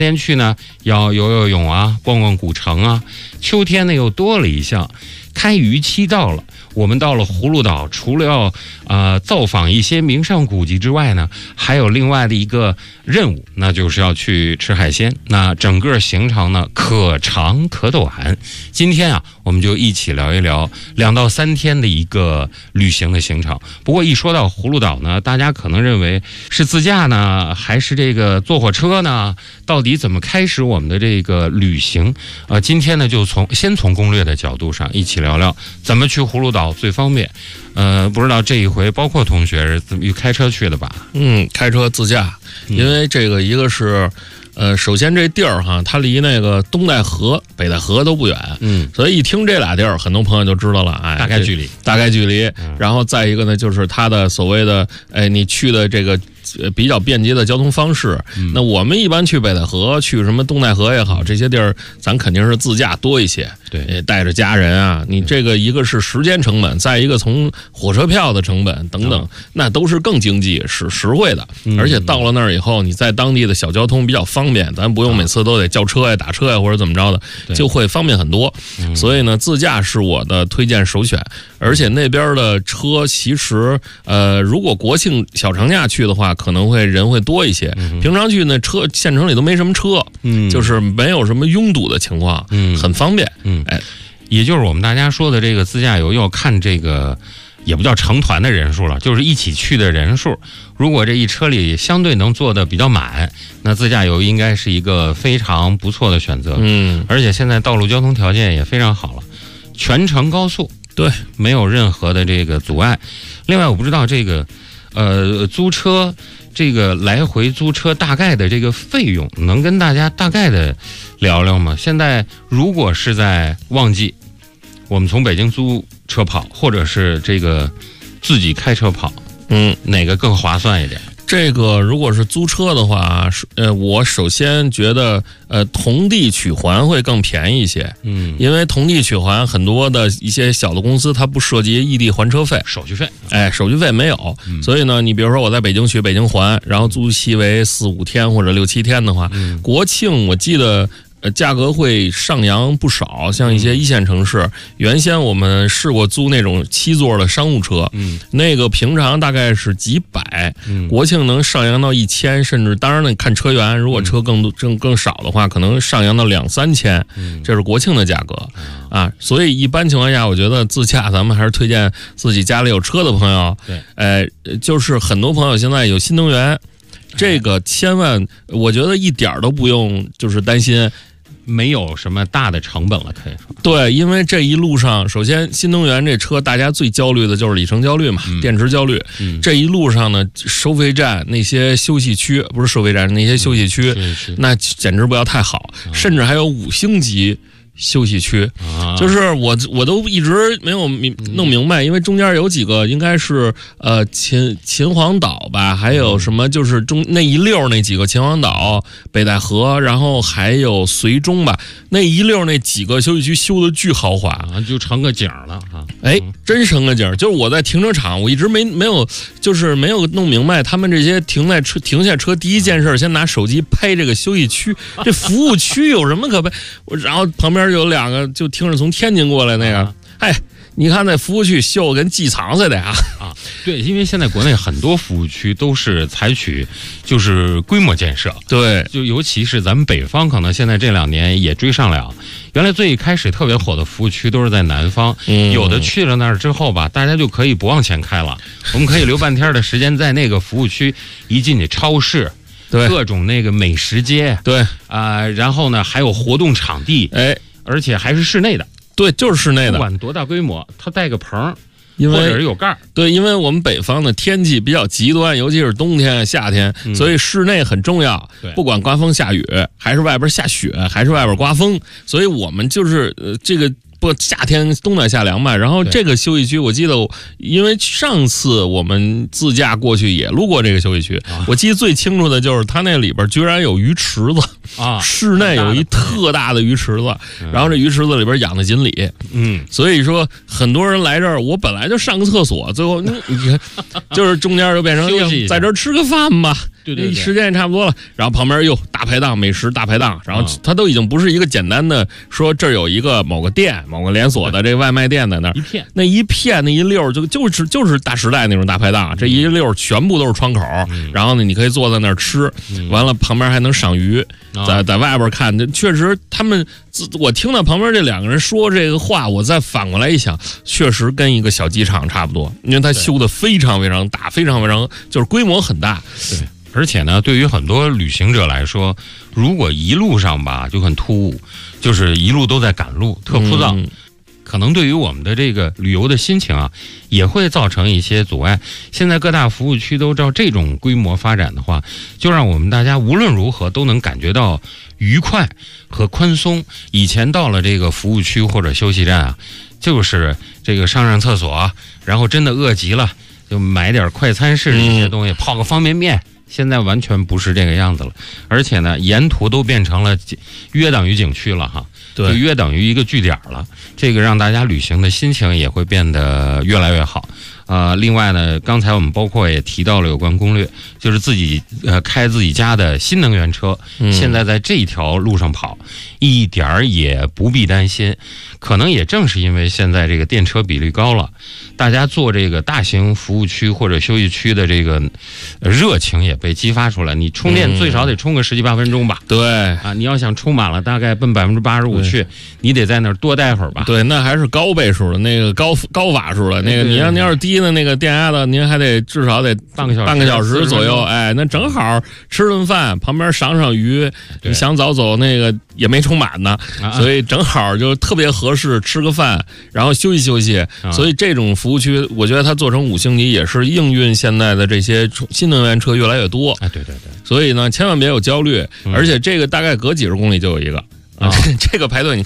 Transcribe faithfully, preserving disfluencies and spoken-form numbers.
天去呢要游游泳啊，逛逛古城啊。秋天呢又多了一项，开渔期到了。我们到了葫芦岛，除了要呃造访一些名胜古迹之外呢，还有另外的一个任务，那就是要去吃海鲜。那整个行程呢可长可短。今天啊，我们就一起聊一聊两到三天的一个旅行的行程。不过一说到葫芦岛呢，大家可能认为是自驾呢，还是这个坐火车呢？到底怎么开始我们的这个旅行？呃，今天呢就从先从攻略的角度上一起聊聊怎么去葫芦岛最方便。呃，不知道这一回包括同学是怎么开车去的吧？ 嗯，开车自驾，因为这个一个是。呃，首先这地儿哈，它离那个东戴河、北戴河都不远，嗯，所以一听这俩地儿，很多朋友就知道了，哎， 大概距离， 大概距离。嗯、然后再一个呢，就是它的所谓的，哎，你去的这个比较便捷的交通方式。嗯、那我们一般去北戴河、去什么东戴河也好，这些地儿咱肯定是自驾多一些， 对， 带着家人啊，你这个一个是时间成本，再一个从火车票的成本等等，嗯、那都是更经济、实实惠的。嗯、而且到了那儿以后，你在当地的小交通比较方便。咱不用每次都得叫车呀、打车呀或者怎么着的，就会方便很多。嗯、所以呢，自驾是我的推荐首选。而且那边的车其实，呃，如果国庆小长假去的话，可能会人会多一些。嗯、平常去那车县城里都没什么车，嗯，就是没有什么拥堵的情况，嗯，很方便。 嗯，哎，也就是我们大家说的这个自驾游，要看这个。也不叫成团的人数了，就是一起去的人数。如果这一车里相对能坐的比较满，那自驾游应该是一个非常不错的选择。嗯，而且现在道路交通条件也非常好了，全程高速， 对， 没有任何的这个阻碍。另外，我不知道这个呃租车这个来回租车大概的这个费用，能跟大家大概的聊聊吗？现在如果是在旺季，我们从北京租车跑，或者是这个自己开车跑，嗯，哪个更划算一点？ 这个如果是租车的话，呃，我首先觉得，呃，同地取还会更便宜一些，嗯，因为同地取还很多的一些小的公司它不涉及异地还车费、 手续费， 哎，手续费没有，嗯、所以呢，你比如说我在北京取北京还，然后租期为四五天或者六七天的话，嗯、国庆我记得。呃，价格会上扬不少，像一些一线城市，嗯、原先我们试过租那种七座的商务车，嗯，那个平常大概是几百，嗯，国庆能上扬到一千，甚至当然了，你看车源，如果车更多更更少的话，可能上扬到两三千，嗯，这是国庆的价格，嗯、啊，所以一般情况下，我觉得自驾咱们还是推荐自己家里有车的朋友， 对， 呃，就是很多朋友现在有新能源，这个千万，我觉得一点都不用就是担心。 没有什么大的成本了，可以说对，因为这一路上，首先新能源这车大家最焦虑的就是里程焦虑嘛，嗯、电池焦虑。嗯、这一路上呢，收费站那些休息区不是收费站，那些休息区，嗯、那简直不要太好，嗯、甚至还有五星级。休息区，啊、就是我我都一直没有明弄明白，因为中间有几个应该是呃秦秦皇岛吧，还有什么就是中那一溜那几个秦皇岛、北戴河，然后还有绥中吧，那一溜那几个休息区修的巨豪华， 啊、就成个景了啊！ 哎，真成个景，就是我在停车场，我一直没没有就是没有弄明白，他们这些停在车停下车第一件事先拿手机拍这个休息区，这服务区有什么可拍？我然后旁边。有两个就听着从天津过来那个，哎，你看那服务区修跟机场似的呀！ 啊，对，因为现在国内很多服务区都是采取就是规模建设， 对， 就尤其是咱们北方，可能现在这两年也追上了。原来最开始特别火的服务区都是在南方，嗯、有的去了那儿之后吧，大家就可以不往前开了，我们可以留半天的时间在那个服务区，一进去超市。 对， 各种那个美食街， 对啊、呃，然后呢还有活动场地， 哎， 而且还是室内的， 对，就是室内的， 不管多大规模，它带个棚， 因为或者是有盖儿， 对，因为我们北方的天气比较极端，尤其是冬天、夏天，嗯、所以室内很重要。不管刮风下雨，还是外边下雪，还是外边刮风，所以我们就是呃这个。不，夏天冬暖夏凉嘛。然后这个休息区，我记得，因为上次我们自驾过去也路过这个休息区，啊、我记得最清楚的就是它那里边居然有鱼池子啊，室内有一特大的鱼池子，嗯、然后这鱼池子里边养的锦鲤，嗯，所以说很多人来这儿，我本来就上个厕所，最后你看，就是中间就变成在这儿吃个饭吧。 对对，时间也差不多了。然后旁边又大排档、美食大排档，然后它都已经不是一个简单的说这儿有一个某个店、某个连锁的这个外卖店在那儿， 一片那一片那一溜就就是就是大时代那种大排档，这一溜全部都是窗口，然后呢你可以坐在那儿吃，完了旁边还能赏鱼，在在外边看，确实他们我听到旁边这两个人说这个话，我再反过来一想，确实跟一个小机场差不多，因为它修的非常非常大，非常非常就是规模很大， 对。而且呢，对于很多旅行者来说，如果一路上吧就很突兀，就是一路都在赶路，特枯燥，嗯、可能对于我们的这个旅游的心情啊，也会造成一些阻碍。现在各大服务区都照这种规模发展的话，就让我们大家无论如何都能感觉到愉快和宽松。以前到了这个服务区或者休息站啊，就是这个上上厕所，然后真的饿极了，就买点快餐式的一些东西，嗯、泡个方便面。现在完全不是这个样子了，而且呢，沿途都变成了约等于景区了哈， 对， 就约等于一个据点了。这个让大家旅行的心情也会变得越来越好。呃，另外呢，刚才我们包括也提到了有关攻略，就是自己呃开自己家的新能源车，嗯、现在在这一条路上跑，一点儿也不必担心。可能也正是因为现在这个电车比例高了，大家做这个大型服务区或者休息区的这个热情也被激发出来。你充电最少得充个十几八分钟吧？ 嗯、对啊，你要想充满了，大概奔百分之八十五去，你得在那儿多待会儿吧？ 对，那还是高倍数的，那个高高瓦数的，那个你要你要是低的那个电压的，您还得至少得半个小时半个小时左右。哎，那正好吃顿饭，旁边赏赏鱼，你想早走那个也没充满呢，啊、所以正好就特别合适，吃个饭，然后休息休息。啊、所以这种服务区，我觉得它做成五星级也是应运现在的这些新能源车越来越多。 哎，对对对。 所以呢，千万别有焦虑，嗯、而且这个大概隔几十公里就有一个。啊，这个排队你